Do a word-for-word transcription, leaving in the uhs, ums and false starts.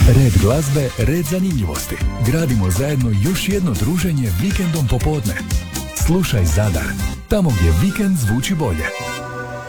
Red glazbe, red zanimljivosti. Gradimo zajedno još jedno druženje vikendom popodne. Slušaj Zadar, tamo gdje vikend zvuči bolje.